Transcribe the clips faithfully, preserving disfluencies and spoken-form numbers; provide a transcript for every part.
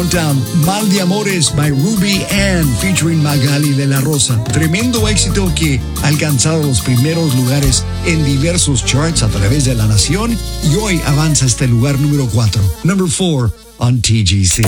Down, Mal de Amores by Ruby Ann featuring Magali de la Rosa. Tremendo éxito que ha alcanzado los primeros lugares en diversos charts a través de la nación y hoy avanza este lugar número cuatro. Number four on T G C.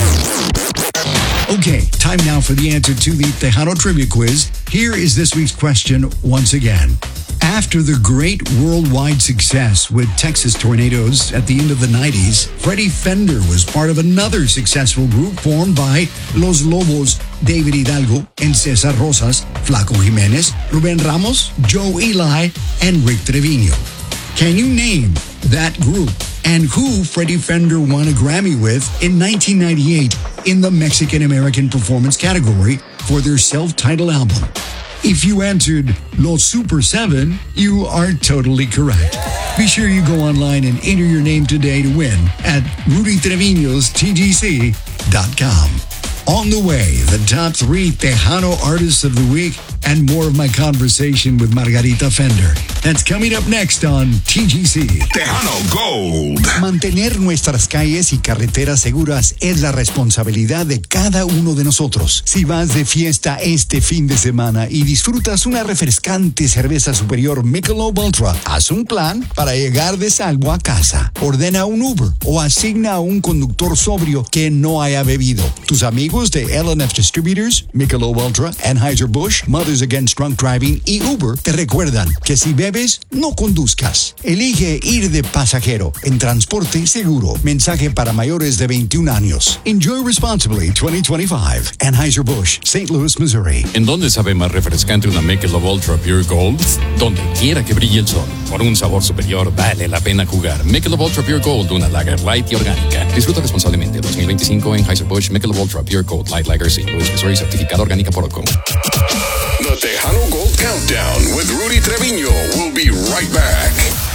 Okay, time now for the answer to the Tejano Trivia Quiz. Here is this week's question once again. After the great worldwide success with Texas Tornadoes at the end of the nineties, Freddie Fender was part of another successful group formed by Los Lobos, David Hidalgo and Cesar Rosas, Flaco Jimenez, Ruben Ramos, Joe Eli, and Rick Trevino. Can you name that group and who Freddie Fender won a Grammy with in nineteen ninety-eight in the Mexican American Performance category for their self-titled album? If you answered Los Super seven, you are totally correct. Be sure you go online and enter your name today to win at Rudy Trevino's T G C dot com. On the way, the top three Tejano artists of the week and more of my conversation with Margarita Fender. That's coming up next on T G C. Tejano Gold. Mantener nuestras calles y carreteras seguras es la responsabilidad de cada uno de nosotros. Si vas de fiesta este fin de semana y disfrutas una refrescante cerveza superior Michelob Ultra, haz un plan para llegar de salvo a casa. Ordena un Uber o asigna a un conductor sobrio que no haya bebido. Tus amigos de L and F Distributors, Michelob Ultra, Anheuser-Busch, Mothers Against Drunk Driving y Uber te recuerdan que si bebes, no conduzcas. Elige ir de pasajero en transporte seguro. Mensaje para mayores de veintiún años. Enjoy responsibly twenty twenty-five. Anheuser-Busch, Saint Louis, Missouri. ¿En dónde sabe más refrescante una Michelob Ultra Pure Gold? Donde quiera que brille el sol. Por un sabor superior vale la pena jugar. Michelob Ultra Pure Gold, una lager light y orgánica. Disfruta responsablemente. dos mil veinticinco Anheuser-Busch Michelob Ultra Pure Gold Light Lager Saint Louis, Missouri, certificado orgánica por Ocon. The Tejano Gold Countdown with Rudy Trevino will be right back.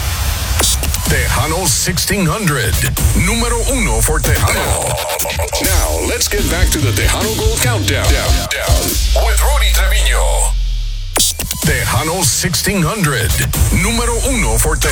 Tejano sixteen hundred, número uno for Tejano. Now, let's get back to the Tejano Gold Countdown down, down, with Rudy Trevino. Tejano sixteen hundred, número uno for Tejano.